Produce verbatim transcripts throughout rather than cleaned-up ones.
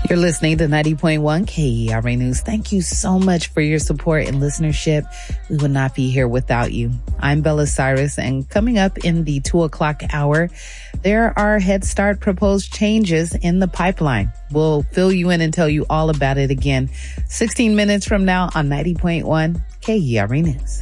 You're listening to ninety point one K E R A News. Thank you so much for your support and listenership. We would not be here without you. I'm Bella Cyrus, and coming up in the two o'clock hour, there are Head Start proposed changes in the pipeline. We'll fill you in and tell you all about it again sixteen minutes from now on ninety point one K E R A News.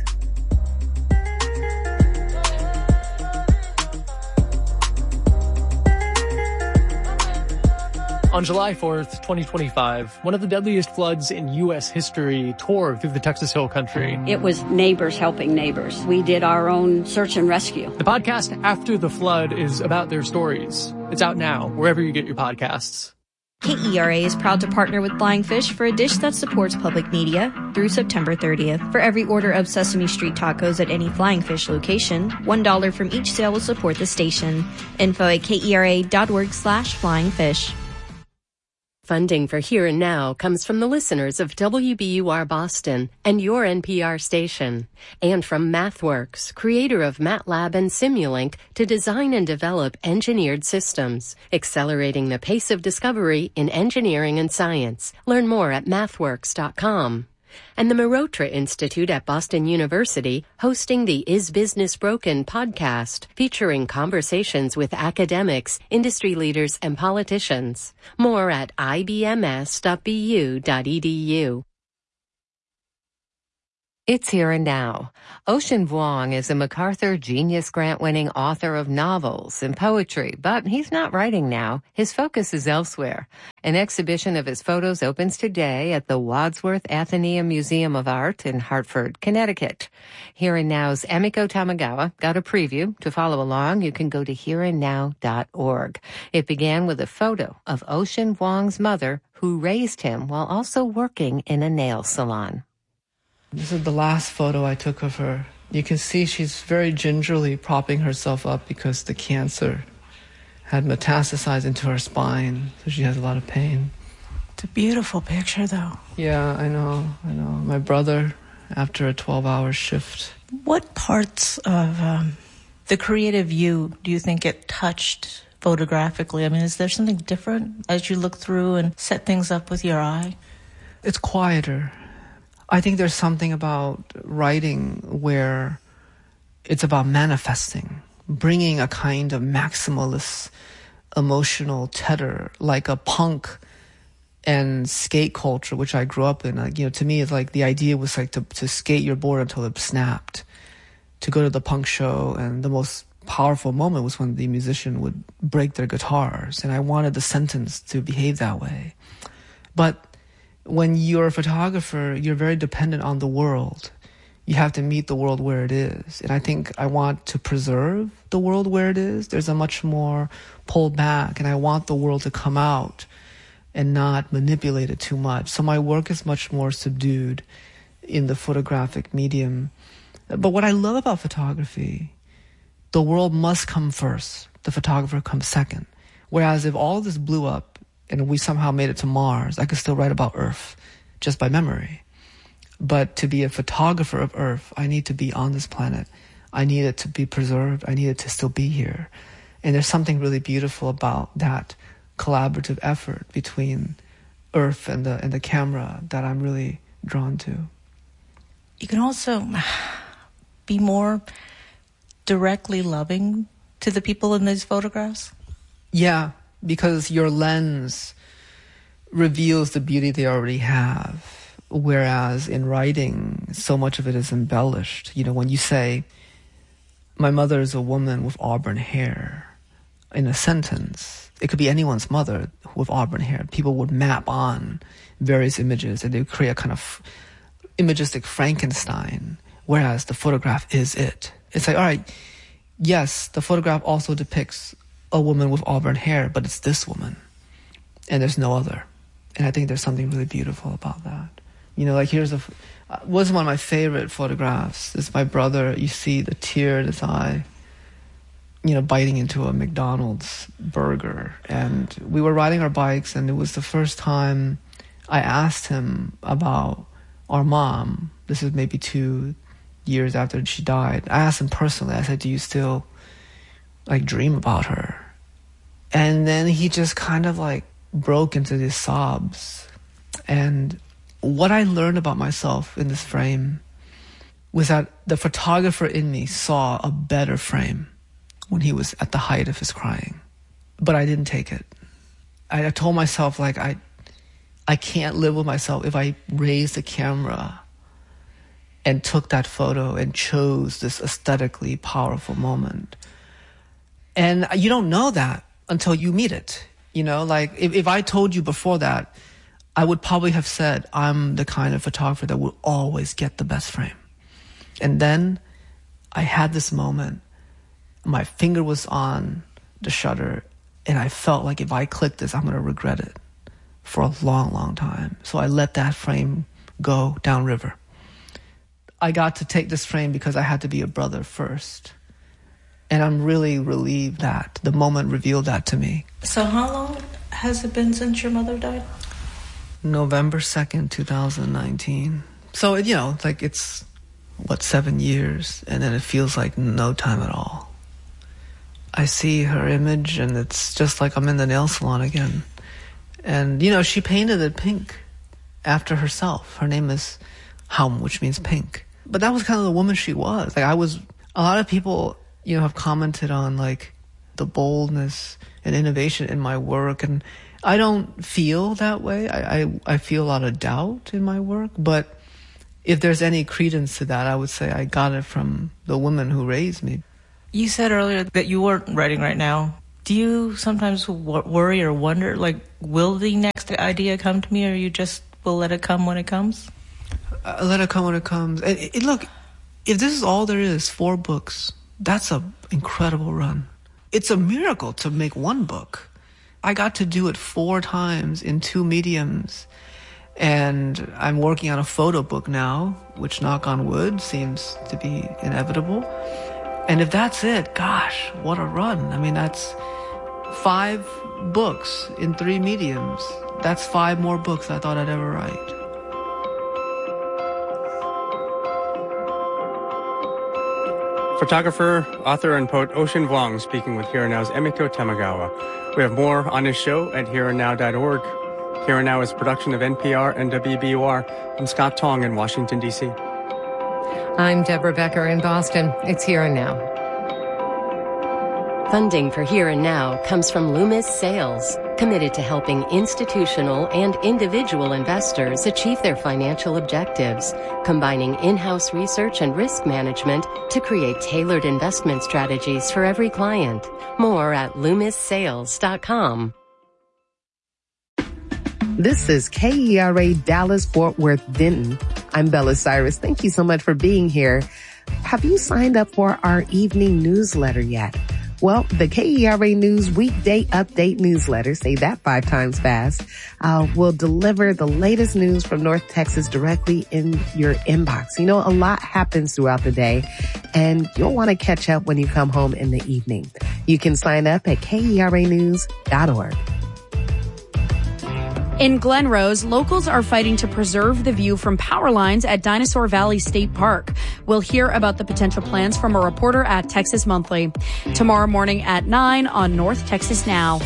On July fourth, twenty twenty-five, one of the deadliest floods in U S history tore through the Texas Hill Country. It was neighbors helping neighbors. We did our own search and rescue. The podcast After the Flood is about their stories. It's out now, wherever you get your podcasts. K E R A is proud to partner with Flying Fish for a dish that supports public media through September thirtieth. For every order of Sesame Street tacos at any Flying Fish location, one dollar from each sale will support the station. Info at kera.org slash flying fish. Funding for Here and Now comes from the listeners of W B U R Boston and your N P R station, and from MathWorks, creator of MATLAB and Simulink, to design and develop engineered systems, accelerating the pace of discovery in engineering and science. Learn more at mathworks dot com. And the Marotra Institute at Boston University, hosting the Is Business Broken podcast, featuring conversations with academics, industry leaders, and politicians. More at I B M S dot B U dot E D U. It's Here and Now. Ocean Vuong is a MacArthur Genius Grant-winning author of novels and poetry, but he's not writing now. His focus is elsewhere. An exhibition of his photos opens today at the Wadsworth Atheneum Museum of Art in Hartford, Connecticut. Here and Now's Emiko Tamagawa got a preview. To follow along, you can go to here and now dot org. It began with a photo of Ocean Vuong's mother, who raised him while also working in a nail salon. This is the last photo I took of her. You can see she's very gingerly propping herself up because the cancer had metastasized into her spine, so she has a lot of pain. It's a beautiful picture, though. Yeah, I know, I know. My brother, after a twelve-hour shift. What parts of um, the creative you do you think get touched photographically? I mean, is there something different as you look through and set things up with your eye? It's quieter. I think there's something about writing where it's about manifesting, bringing a kind of maximalist emotional tether, like a punk and skate culture, which I grew up in. Like, you know, to me, it's like the idea was like to, to skate your board until it snapped, to go to the punk show, and the most powerful moment was when the musician would break their guitars, and I wanted the sentence to behave that way. But when you're a photographer, you're very dependent on the world. You have to meet the world where it is. And I think I want to preserve the world where it is. There's a much more pulled back, and I want the world to come out and not manipulate it too much. So my work is much more subdued in the photographic medium. But what I love about photography, the world must come first. The photographer comes second. Whereas if all this blew up, and we somehow made it to Mars, I could still write about Earth just by memory. But to be a photographer of Earth, I need to be on this planet. I need it to be preserved. I need it to still be here. And there's something really beautiful about that collaborative effort between Earth and the and the camera that I'm really drawn to. You can also be more directly loving to the people in these photographs? Yeah. Because your lens reveals the beauty they already have, whereas in writing, so much of it is embellished. You know, when you say, my mother is a woman with auburn hair, in a sentence, it could be anyone's mother with auburn hair. People would map on various images, and they would create a kind of imagistic Frankenstein, whereas the photograph is it. It's like, all right, yes, the photograph also depicts a woman with auburn hair, but it's this woman, and there's no other. And I think there's something really beautiful about that. You know, like here's a, uh, was one of my favorite photographs. It's my brother. You see the tear in his eye, you know, biting into a McDonald's burger. And we were riding our bikes, and it was the first time I asked him about our mom. This is maybe two years after she died. I asked him personally. I said, do you still like dream about her? And then he just kind of like broke into these sobs. And what I learned about myself in this frame was that the photographer in me saw a better frame when he was at the height of his crying. But I didn't take it. I, I told myself, like, I, I can't live with myself if I raised the camera and took that photo and chose this aesthetically powerful moment. And you don't know that until you meet it. You know, like, if, if I told you before that, I would probably have said, I'm the kind of photographer that will always get the best frame. And then I had this moment. My finger was on the shutter, and I felt like if I click this, I'm going to regret it for a long, long time. So I let that frame go downriver. I got to take this frame because I had to be a brother first. And I'm really relieved that the moment revealed that to me. So how long has it been since your mother died? November second, twenty nineteen. So, you know, like it's, what, seven years, and then it feels like no time at all. I see her image, and it's just like I'm in the nail salon again. And, you know, she painted it pink after herself. Her name is Haum, which means pink. But that was kind of the woman she was. Like, I was, a lot of people, you know, have commented on, like, the boldness and innovation in my work, and I don't feel that way. I, I, I feel a lot of doubt in my work, but if there's any credence to that, I would say I got it from the woman who raised me. You said earlier that you weren't writing right now. Do you sometimes w- worry or wonder, like, will the next idea come to me, or you just will let it come when it comes? Uh, let it come when it comes. It, it, look, if this is all there is, four books, that's an incredible run. It's a miracle to make one book. I got to do it four times in two mediums. And I'm working on a photo book now, which, knock on wood, seems to be inevitable. And if that's it, gosh, what a run. I mean, that's five books in three mediums. That's five more books I thought I'd ever write. Photographer, author, and poet Ocean Vuong speaking with Here and Now's Emiko Tamagawa. We have more on his show at here and now dot org. Here and Now is a production of N P R and W B U R. I'm Scott Tong in Washington, D C I'm Deborah Becker in Boston. It's Here and Now. Funding for Here and Now comes from Loomis Sales, committed to helping institutional and individual investors achieve their financial objectives, combining in-house research and risk management to create tailored investment strategies for every client. More at loomis sales dot com. This is K E R A Dallas Fort Worth Denton. I'm Bella Cyrus. Thank you so much for being here. Have you signed up for our evening newsletter yet? Well, the K E R A News Weekday Update newsletter, say that five times fast, uh, will deliver the latest news from North Texas directly in your inbox. You know, a lot happens throughout the day, and you'll want to catch up when you come home in the evening. You can sign up at K E R A news dot org. In Glen Rose, locals are fighting to preserve the view from power lines at Dinosaur Valley State Park. We'll hear about the potential plans from a reporter at Texas Monthly. Tomorrow morning at nine on North Texas Now.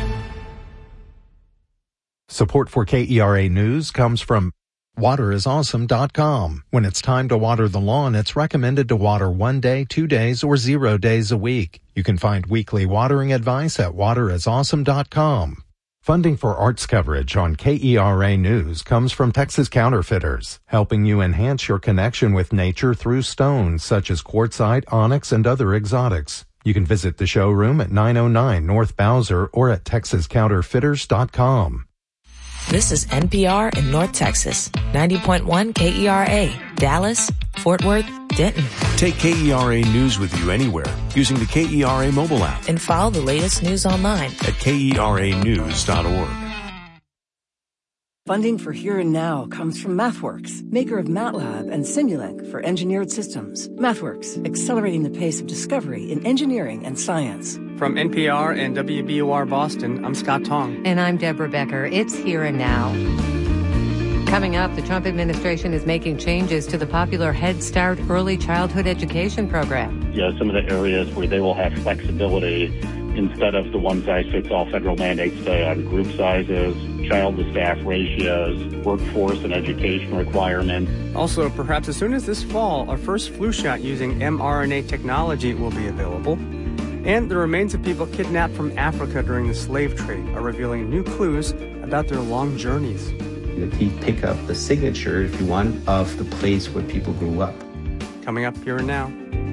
Support for K E R A News comes from water is awesome dot com. When it's time to water the lawn, it's recommended to water one day, two days, or zero days a week. You can find weekly watering advice at water is awesome dot com. Funding for arts coverage on K E R A News comes from Texas Counterfeiters, helping you enhance your connection with nature through stones such as quartzite, onyx, and other exotics. You can visit the showroom at nine oh nine North Bowser or at texas counterfeiters dot com. This is N P R in North Texas, ninety point one K E R A, Dallas, Fort Worth, Denton. Take K E R A News with you anywhere using the K E R A mobile app. And follow the latest news online at K E R A news dot org. Funding for Here and Now comes from MathWorks, maker of MATLAB and Simulink for engineered systems. MathWorks, accelerating the pace of discovery in engineering and science. From N P R and W B U R Boston, I'm Scott Tong. And I'm Deborah Becker. It's Here and Now. Coming up, the Trump administration is making changes to the popular Head Start early childhood education program. Yeah, some of the areas where they will have flexibility instead of the one-size-fits-all federal mandates, say, on group sizes, child-to-staff ratios, workforce and education requirements. Also, perhaps as soon as this fall, a first flu shot using mRNA technology will be available. And the remains of people kidnapped from Africa during the slave trade are revealing new clues about their long journeys. He pick up the signature, if you want, of the place where people grew up. Coming up here and now.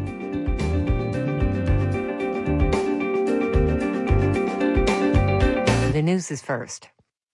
The news is first.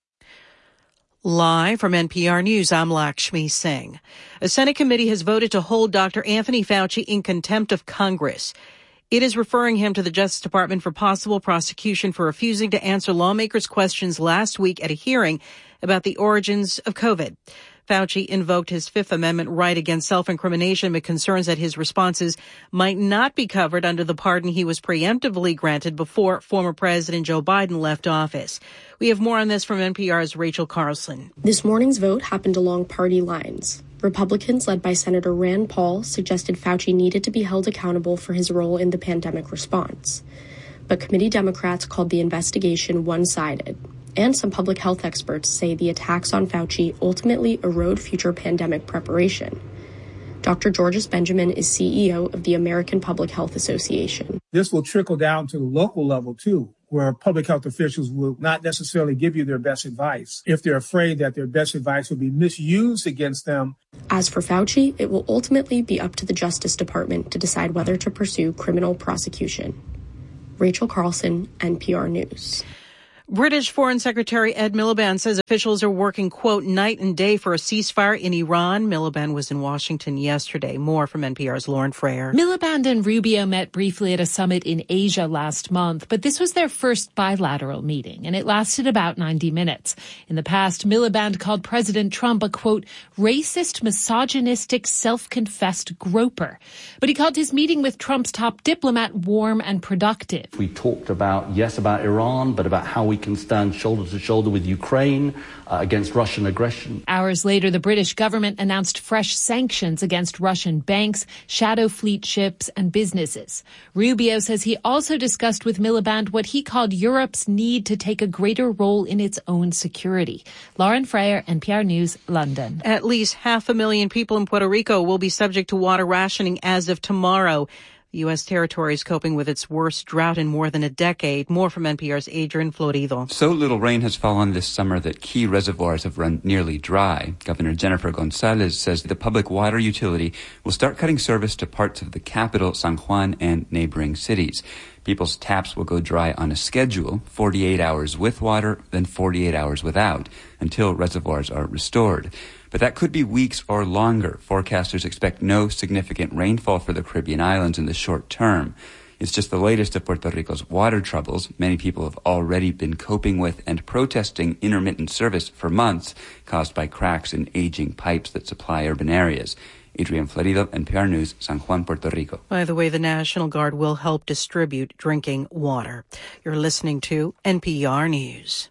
Live from N P R News, I'm Lakshmi Singh. A Senate committee has voted to hold Doctor Anthony Fauci in contempt of Congress. It is referring him to the Justice Department for possible prosecution for refusing to answer lawmakers' questions last week at a hearing about the origins of COVID. Fauci invoked his Fifth Amendment right against self-incrimination amid concerns that his responses might not be covered under the pardon he was preemptively granted before former President Joe Biden left office. We have more on this from N P R's Rachel Carlson. This morning's vote happened along party lines. Republicans, led by Senator Rand Paul, suggested Fauci needed to be held accountable for his role in the pandemic response. But committee Democrats called the investigation one-sided. And some public health experts say the attacks on Fauci ultimately erode future pandemic preparation. Doctor Georges Benjamin is C E O of the American Public Health Association. This will trickle down to the local level, too, where public health officials will not necessarily give you their best advice if they're afraid that their best advice will be misused against them. As for Fauci, it will ultimately be up to the Justice Department to decide whether to pursue criminal prosecution. Rachel Carlson, N P R News. British Foreign Secretary Ed Miliband says officials are working, quote, night and day for a ceasefire in Iran. Miliband was in Washington yesterday. More from N P R's Lauren Frayer. Miliband and Rubio met briefly at a summit in Asia last month, but this was their first bilateral meeting, and it lasted about ninety minutes. In the past, Miliband called President Trump a, quote, racist, misogynistic, self-confessed groper. But he called his meeting with Trump's top diplomat warm and productive. We talked about, yes, about Iran, but about how we can stand shoulder to shoulder with Ukraine uh, against Russian aggression. Hours later, the British government announced fresh sanctions against Russian banks, shadow fleet ships, and businesses. Rubio says he also discussed with Miliband what he called Europe's need to take a greater role in its own security. Lauren Frayer, N P R News, London. At least half a million people in Puerto Rico will be subject to water rationing as of tomorrow. The U S territory is coping with its worst drought in more than a decade. More from N P R's Adrian Florido. So little rain has fallen this summer that key reservoirs have run nearly dry. Governor Jennifer Gonzalez says the public water utility will start cutting service to parts of the capital, San Juan, and neighboring cities. People's taps will go dry on a schedule, forty-eight hours with water, then forty-eight hours without, until reservoirs are restored. But that could be weeks or longer. Forecasters expect no significant rainfall for the Caribbean islands in the short term. It's just the latest of Puerto Rico's water troubles. Many people have already been coping with and protesting intermittent service for months, caused by cracks in aging pipes that supply urban areas. Adrian Florido, N P R News, San Juan, Puerto Rico. By the way, the National Guard will help distribute drinking water. You're listening to N P R News.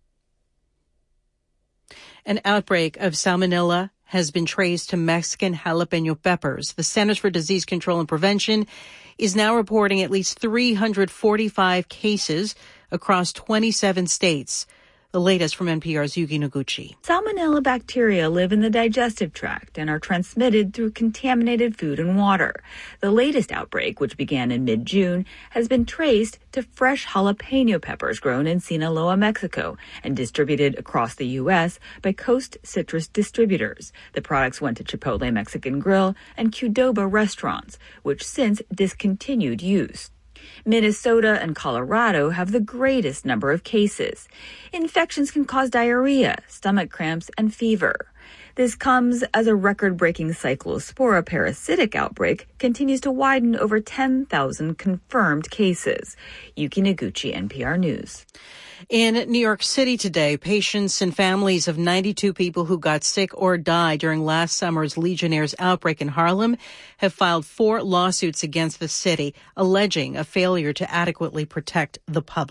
An outbreak of salmonella has been traced to Mexican jalapeno peppers. The Centers for Disease Control and Prevention is now reporting at least three hundred forty-five cases across twenty-seven states. The latest from N P R's Yuki Noguchi. Salmonella bacteria live in the digestive tract and are transmitted through contaminated food and water. The latest outbreak, which began in mid-June, has been traced to fresh jalapeno peppers grown in Sinaloa, Mexico, and distributed across the U S by Coast Citrus Distributors. The products went to Chipotle Mexican Grill and Qdoba restaurants, which since discontinued use. Minnesota and Colorado have the greatest number of cases. Infections can cause diarrhea, stomach cramps, and fever. This comes as a record-breaking cyclospora parasitic outbreak continues to widen over ten thousand confirmed cases. Yuki Noguchi, N P R News. In New York City today, patients and families of ninety-two people who got sick or died during last summer's Legionnaires' outbreak in Harlem have filed four lawsuits against the city, alleging a failure to adequately protect the public.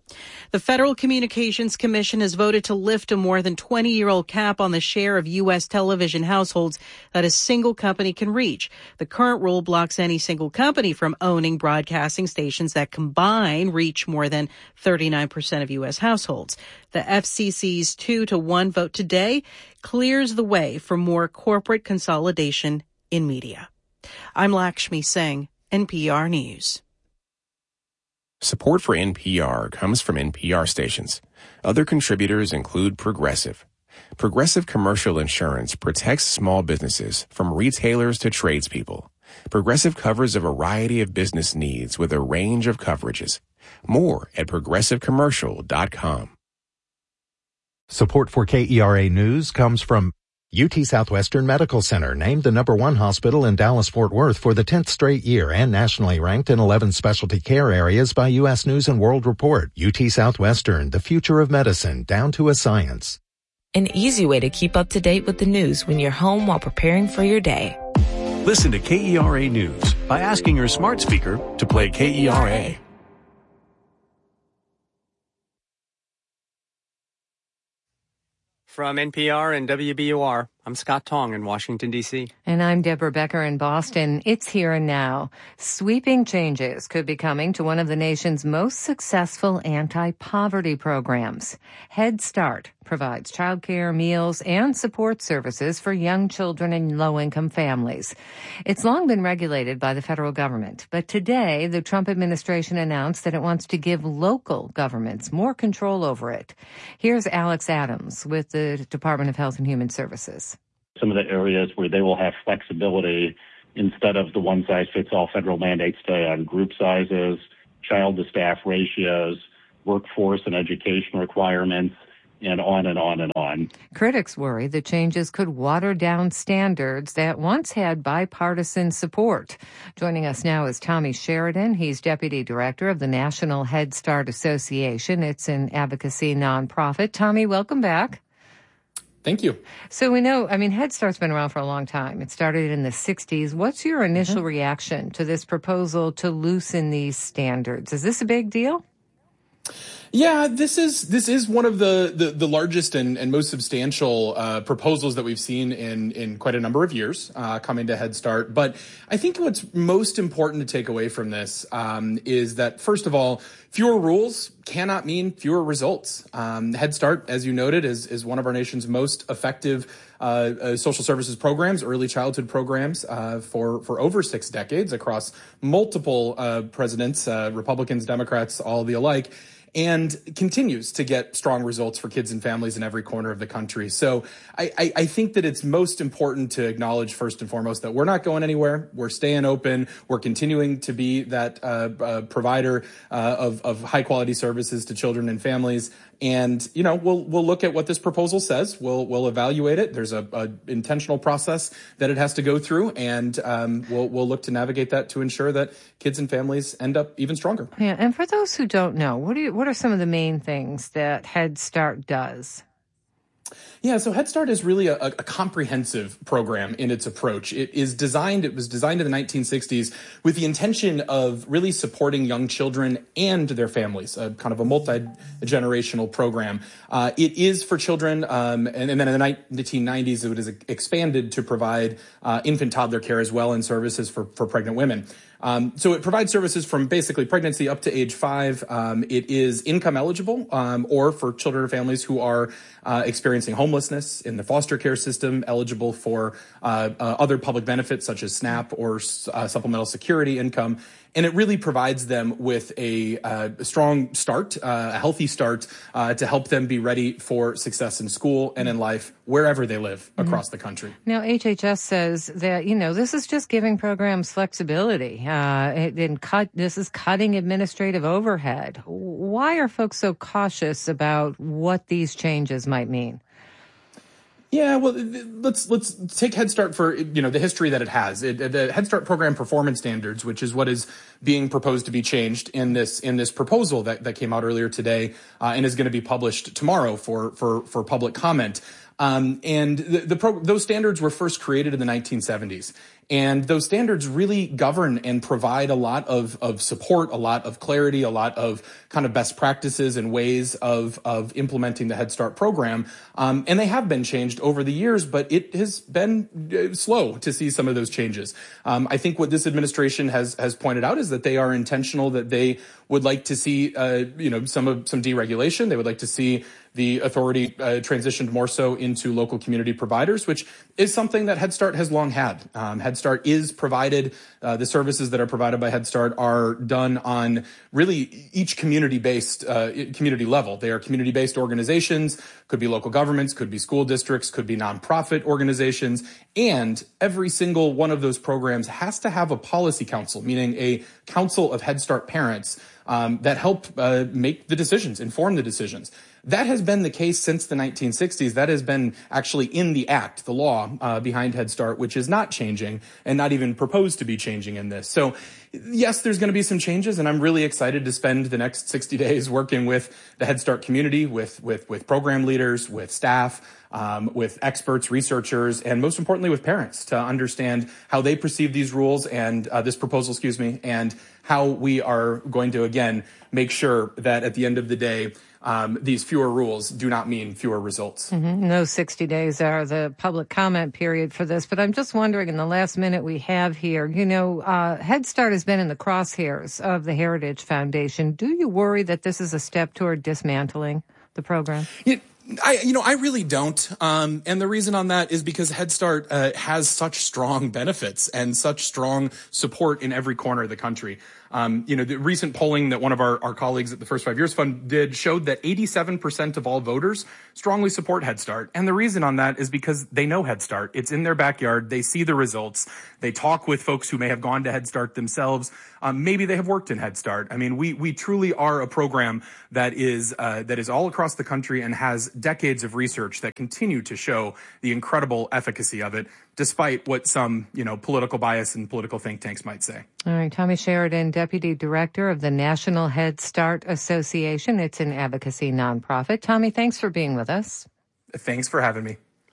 The Federal Communications Commission has voted to lift a more than twenty-year-old cap on the share of U S television households that a single company can reach. The current rule blocks any single company from owning broadcasting stations that combine reach more than thirty-nine percent of U S households. The F C C's two to one vote today clears the way for more corporate consolidation in media. I'm Lakshmi Singh, N P R News. Support for N P R comes from N P R stations. Other contributors include Progressive. Progressive Commercial Insurance protects small businesses from retailers to tradespeople. Progressive covers a variety of business needs with a range of coverages. More at progressive commercial dot com. Support for K E R A News comes from U T Southwestern Medical Center, named the number one hospital in Dallas-Fort Worth for the tenth straight year and nationally ranked in eleven specialty care areas by U S News and World Report. U T Southwestern, the future of medicine, down to a science. An easy way to keep up to date with the news when you're home while preparing for your day. Listen to K E R A News by asking your smart speaker to play K E R A. From N P R and W B U R, I'm Scott Tong in Washington, D C. And I'm Deborah Becker in Boston. It's here and now. Sweeping changes could be coming to one of the nation's most successful anti-poverty programs. Head Start provides childcare, meals, and support services for young children in low-income families. It's long been regulated by the federal government, but today the Trump administration announced that it wants to give local governments more control over it. Here's Alex Adams with the Department of Health and Human Services. Some of the areas where they will have flexibility instead of the one-size-fits-all federal mandates today on group sizes, child-to-staff ratios, workforce and education requirements, and on and on and on. Critics worry the changes could water down standards that once had bipartisan support. Joining us now is Tommy Sheridan. He's Deputy Director of the National Head Start Association. It's an advocacy nonprofit. Tommy, welcome back. Thank you. So we know, I mean, Head Start's been around for a long time. It started in the sixties. What's your initial mm-hmm. reaction to this proposal to loosen these standards? Is this a big deal? Yeah, this is this is one of the the, the largest and, and most substantial uh, proposals that we've seen in in quite a number of years uh, coming to Head Start. But I think what's most important to take away from this um, is that, first of all, fewer rules cannot mean fewer results. Um, Head Start, as you noted, is is one of our nation's most effective uh, uh, social services programs, early childhood programs uh, for for over six decades across multiple uh, presidents, uh, Republicans, Democrats, all the alike, and continues to get strong results for kids and families in every corner of the country. So I, I, I think that it's most important to acknowledge, first and foremost, that we're not going anywhere. We're staying open. We're continuing to be that uh, uh, provider uh, of, of high-quality services to children and families. And, you know, we'll we'll look at what this proposal says. We'll we'll evaluate it. There's a, a intentional process that it has to go through, and um, we'll we'll look to navigate that to ensure that kids and families end up even stronger. Yeah, and for those who don't know, what do you, what are some of the main things that Head Start does? Yeah, so Head Start is really a, a comprehensive program in its approach. It is designed, it was designed in the nineteen sixties with the intention of really supporting young children and their families, a kind of a multi-generational program. Uh, it is for children, um, and, and then in the nineteen nineties, it was expanded to provide uh, infant toddler care as well and services for, for pregnant women. Um, so it provides services from basically pregnancy up to age five. Um, it is income eligible, um, or for children or families who are uh, experiencing homelessness in the foster care system, eligible for uh, uh, other public benefits such as SNAP or uh, supplemental security income. And it really provides them with a, uh, a strong start, uh, a healthy start, uh, to help them be ready for success in school and in life wherever they live across mm-hmm. the country. Now, H H S says that, you know, this is just giving programs flexibility. Uh, it, it cut, this is cutting administrative overhead. Why are folks so cautious about what these changes might mean? Yeah, well, let's let's take Head Start for, you know, the history that it has. It, the Head Start program performance standards, which is what is being proposed to be changed in this in this proposal that, that came out earlier today uh, and is going to be published tomorrow for for for public comment. Um, and the, the pro- those standards were first created in the nineteen seventies. And those standards really govern and provide a lot of, of support, a lot of clarity, a lot of kind of best practices and ways of, of implementing the Head Start program. Um, and they have been changed over the years, but it has been slow to see some of those changes. Um, I think what this administration has, has pointed out is that they are intentional, that they would like to see, uh, you know, some of, some deregulation. They would like to see the authority uh, transitioned more so into local community providers, which is something that Head Start has long had. Um, Head Start is provided, uh, the services that are provided by Head Start are done on really each community-based, uh, community level. They are community-based organizations, could be local governments, could be school districts, could be nonprofit organizations, and every single one of those programs has to have a policy council, meaning a council of Head Start parents um, that help uh, make the decisions, inform the decisions. That has been the case since the nineteen sixties. That has been actually in the act, the law uh, behind Head Start, which is not changing and not even proposed to be changing in this. So, yes, there's going to be some changes, and I'm really excited to spend the next sixty days working with the Head Start community, with with with program leaders, with staff, um, with experts, researchers, and most importantly with parents to understand how they perceive these rules and uh, this proposal, excuse me, and how we are going to, again, make sure that at the end of the day, Um, these fewer rules do not mean fewer results. Mm-hmm. No sixty days are the public comment period for this, but I'm just wondering in the last minute we have here, you know, uh, Head Start has been in the crosshairs of the Heritage Foundation. Do you worry that this is a step toward dismantling the program? Yeah. I, you know, I really don't. Um, and the reason on that is because Head Start uh, has such strong benefits and such strong support in every corner of the country. Um, you know, the recent polling that one of our, our colleagues at the First Five Years Fund did showed that eighty-seven percent of all voters strongly support Head Start. And the reason on that is because they know Head Start. It's in their backyard. They see the results. They talk with folks who may have gone to Head Start themselves. Um, maybe they have worked in Head Start. I mean, we, we truly are a program that is, uh, that is all across the country and has decades of research that continue to show the incredible efficacy of it, despite what some, you know, political bias and political think tanks might say. All right. Tommy Sheridan, Deputy Director of the National Head Start Association. It's an advocacy nonprofit. Tommy, thanks for being with us. Thanks for having me.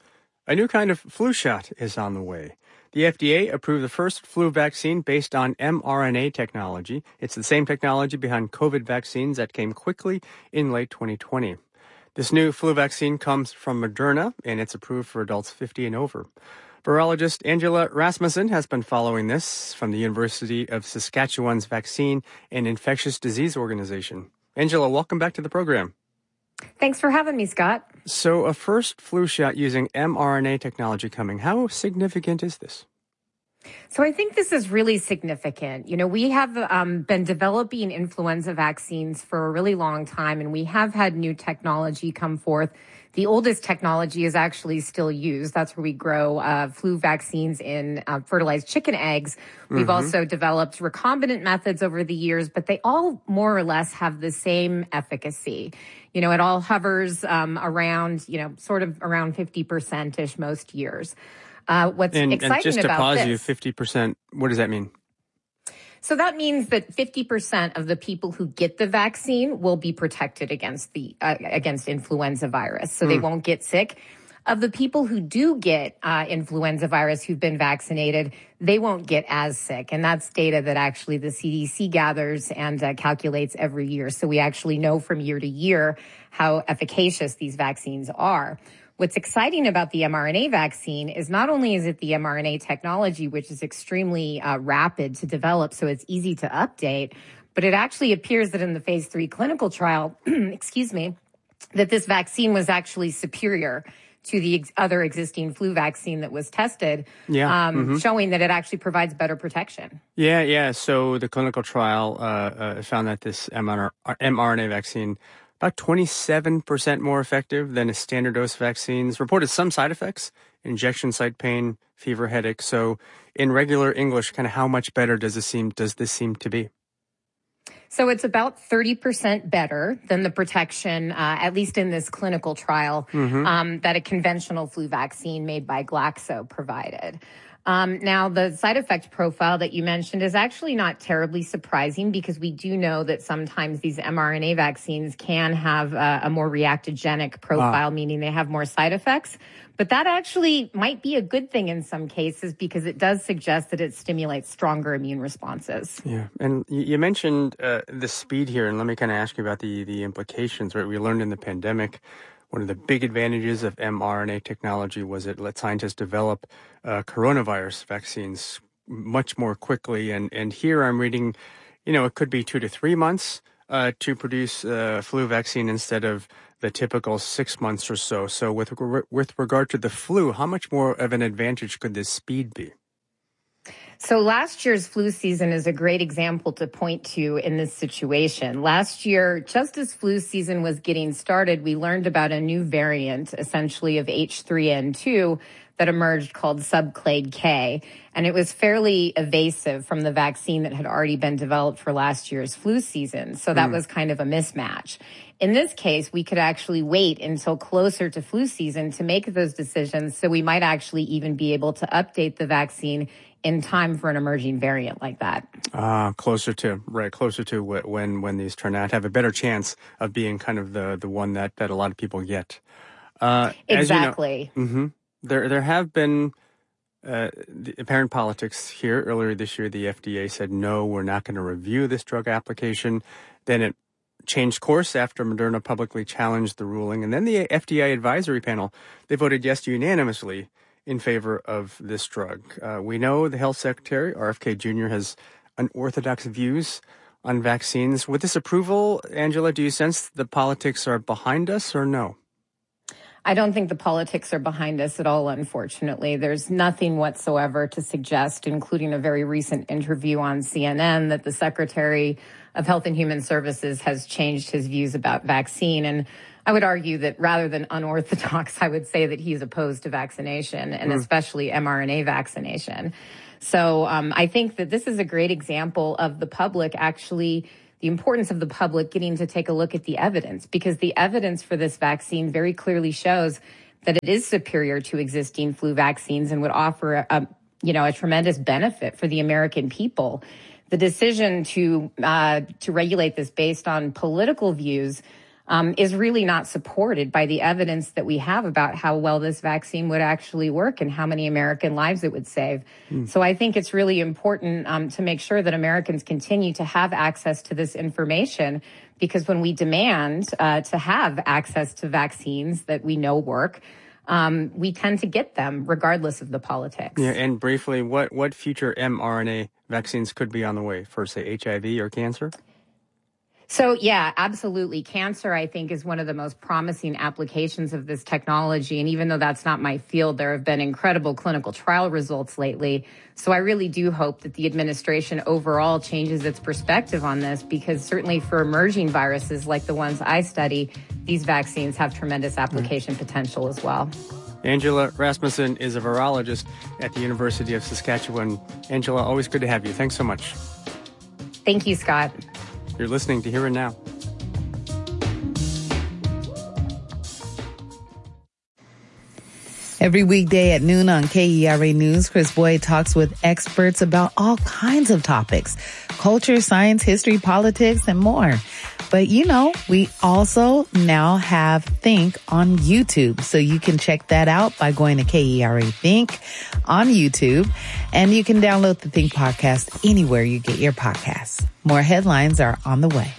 A new kind of flu shot is on the way. The F D A approved the first flu vaccine based on mRNA technology. It's the same technology behind COVID vaccines that came quickly in late twenty twenty. This new flu vaccine comes from Moderna, and it's approved for adults fifty and over. Virologist Angela Rasmussen has been following this from the University of Saskatchewan's Vaccine and Infectious Disease Organization. Angela, welcome back to the program. Thanks for having me, Scott. So a first flu shot using mRNA technology coming. How significant is this? So I think this is really significant. You know, we have um, been developing influenza vaccines for a really long time, and we have had new technology come forth. The oldest technology is actually still used. That's where we grow uh, flu vaccines in uh, fertilized chicken eggs. We've mm-hmm. also developed recombinant methods over the years, but they all more or less have the same efficacy. You know, it all hovers um, around, you know, sort of around fifty percent-ish most years. Uh, what's and, exciting and just to about pause this, you, fifty percent, what does that mean? So that means that fifty percent of the people who get the vaccine will be protected against the uh, against influenza virus. So mm. they won't get sick. Of the people who do get uh, influenza virus who've been vaccinated, they won't get as sick. And that's data that actually the C D C gathers and uh, calculates every year. So we actually know from year to year how efficacious these vaccines are. What's exciting about the mRNA vaccine is not only is it the mRNA technology, which is extremely uh, rapid to develop, so it's easy to update, but it actually appears that in the phase three clinical trial, excuse me, that this vaccine was actually superior to the ex- other existing flu vaccine that was tested, yeah. um, mm-hmm. showing that it actually provides better protection. Yeah, yeah. So the clinical trial uh, uh, found that this mRNA vaccine about twenty-seven percent more effective than a standard dose vaccines. Reported some side effects, injection site pain, fever, headache. So in regular English, kind of how much better does this seem, does this seem to be? So it's about thirty percent better than the protection, uh, at least in this clinical trial, mm-hmm. um, that a conventional flu vaccine made by Glaxo provided. Um, now, the side effect profile that you mentioned is actually not terribly surprising because we do know that sometimes these mRNA vaccines can have a, a more reactogenic profile, wow. meaning they have more side effects. But that actually might be a good thing in some cases because it does suggest that it stimulates stronger immune responses. Yeah, and you mentioned uh, the speed here, and let me kind of ask you about the, the implications, right? We learned in the pandemic one of the big advantages of mRNA technology was it let scientists develop uh, coronavirus vaccines much more quickly. And, and here I'm reading, you know, it could be two to three months uh, to produce a flu vaccine instead of the typical six months or so. So with, with regard to the flu, how much more of an advantage could this speed be? So last year's flu season is a great example to point to in this situation. Last year, just as flu season was getting started, we learned about a new variant, essentially of H three N two, that emerged called subclade K. And it was fairly evasive from the vaccine that had already been developed for last year's flu season. So that mm. was kind of a mismatch. In this case, we could actually wait until closer to flu season to make those decisions. So we might actually even be able to update the vaccine in time for an emerging variant like that. Ah, uh, closer to, right, closer to when when these turn out, have a better chance of being kind of the, the one that, that a lot of people get. Uh, exactly. You know, mm-hmm, there, there have been uh, the apparent politics here. Earlier this year, the F D A said, no, we're not going to review this drug application. Then it changed course after Moderna publicly challenged the ruling. And then the F D A advisory panel, they voted yes unanimously in favor of this drug. Uh, we know the health secretary, R F K Junior, has unorthodox views on vaccines. With this approval, Angela, do you sense the politics are behind us or no? I don't think the politics are behind us at all, unfortunately. There's nothing whatsoever to suggest, including a very recent interview on C N N, that the Secretary of Health and Human Services has changed his views about vaccine. And I would argue that rather than unorthodox, I would say that he's opposed to vaccination, and mm. especially mRNA vaccination. So um, I think that this is a great example of the public actually, the importance of the public getting to take a look at the evidence, because the evidence for this vaccine very clearly shows that it is superior to existing flu vaccines and would offer a, a you know, a tremendous benefit for the American people. The decision to uh, to regulate this based on political views Um, is really not supported by the evidence that we have about how well this vaccine would actually work and how many American lives it would save. Mm. So I think it's really important um, to make sure that Americans continue to have access to this information, because when we demand uh, to have access to vaccines that we know work, um, we tend to get them regardless of the politics. Yeah, and briefly, what, what future mRNA vaccines could be on the way for, say, H I V or cancer? So, yeah, absolutely. Cancer, I think, is one of the most promising applications of this technology. And even though that's not my field, there have been incredible clinical trial results lately. So I really do hope that the administration overall changes its perspective on this, because certainly for emerging viruses like the ones I study, these vaccines have tremendous application mm-hmm. potential as well. Angela Rasmussen is a virologist at the University of Saskatchewan. Angela, always good to have you. Thanks so much. Thank you, Scott. You're listening to Here and Now. Every weekday at noon on K E R A News, Chris Boyd talks with experts about all kinds of topics: culture, science, history, politics, and more. But, you know, we also now have Think on YouTube. So you can check that out by going to K E R A Think on YouTube. And you can download the Think podcast anywhere you get your podcasts. More headlines are on the way.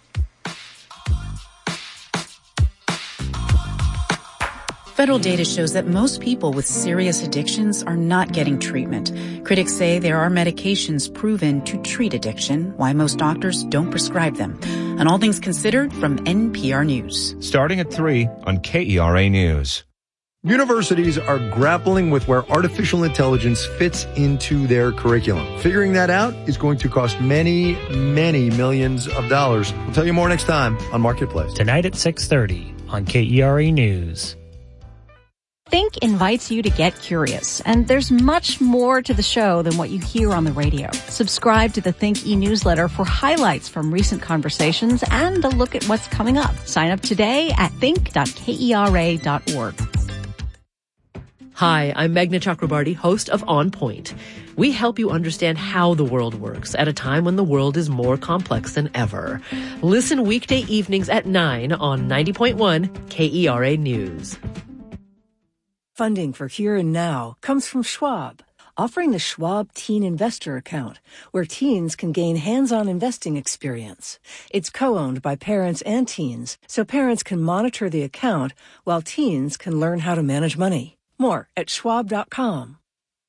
Federal data shows that most people with serious addictions are not getting treatment. Critics say there are medications proven to treat addiction, why most doctors don't prescribe them. And All Things Considered from N P R News. Starting at three on K E R A News. Universities are grappling with where artificial intelligence fits into their curriculum. Figuring that out is going to cost many, many millions of dollars. We'll tell you more next time on Marketplace. Tonight at six thirty on K E R A News. Think invites you to get curious, and there's much more to the show than what you hear on the radio. Subscribe to the Think e-newsletter for highlights from recent conversations and a look at what's coming up. Sign up today at think dot kera dot org. Hi, I'm Meghna Chakrabarti, host of On Point. We help you understand how the world works at a time when the world is more complex than ever. Listen weekday evenings at nine on ninety point one K E R A News. Funding for Here and Now comes from Schwab, offering the Schwab Teen Investor Account, where teens can gain hands-on investing experience. It's co-owned by parents and teens, so parents can monitor the account while teens can learn how to manage money. More at schwab dot com.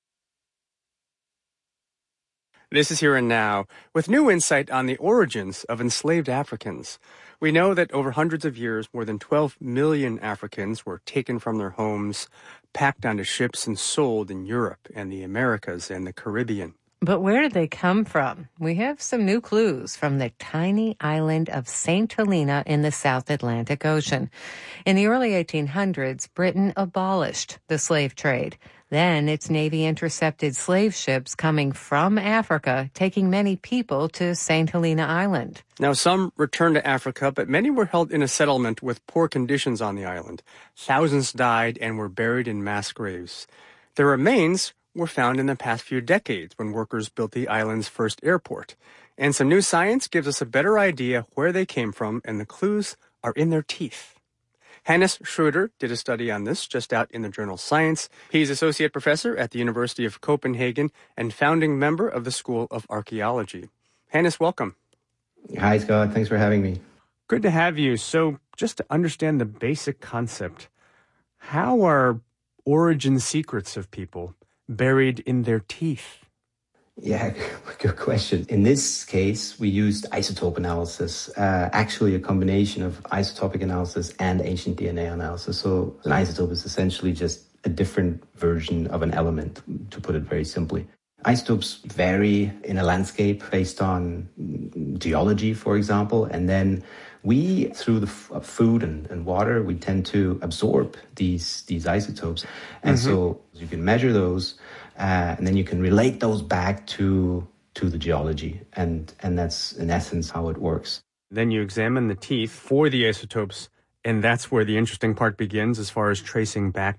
This is Here and Now, with new insight on the origins of enslaved Africans. We know that over hundreds of years, more than twelve million Africans were taken from their homes, packed onto ships, and sold in Europe and the Americas and the Caribbean. But where did they come from? We have some new clues from the tiny island of Saint Helena in the South Atlantic Ocean. In the early eighteen hundreds, Britain abolished the slave trade. Then its navy intercepted slave ships coming from Africa, taking many people to Saint Helena Island. Now, some returned to Africa, but many were held in a settlement with poor conditions on the island. Thousands died and were buried in mass graves. Their remains were found in the past few decades when workers built the island's first airport. And some new science gives us a better idea where they came from, and the clues are in their teeth. Hannes Schroeder did a study on this just out in the journal Science. He's associate professor at the University of Copenhagen and founding member of the School of Archaeology. Hannes, welcome. Hi, Scott. Thanks for having me. Good to have you. So just to understand the basic concept, how are origin secrets of people buried in their teeth? Yeah, good question. In this case, we used isotope analysis, uh, actually a combination of isotopic analysis and ancient D N A analysis. So an isotope is essentially just a different version of an element, to put it very simply. Isotopes vary in a landscape based on geology, for example, and then we, through the f- food and, and water, we tend to absorb these these isotopes. And mm-hmm. so you can measure those, uh, and then you can relate those back to to the geology. And, and that's, in essence, how it works. Then you examine the teeth for the isotopes, and that's where the interesting part begins as far as tracing back